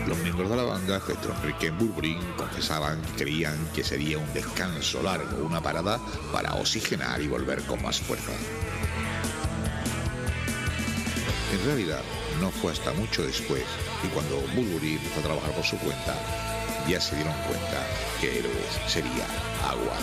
Los miembros de la banda, excepto Enrique Burburín, confesaban que creían que sería un descanso largo, una parada para oxigenar y volver con más fuerza. En realidad, no fue hasta mucho después, y cuando Burburín empezó a trabajar por su cuenta, ya se dieron cuenta que Héroes sería agua.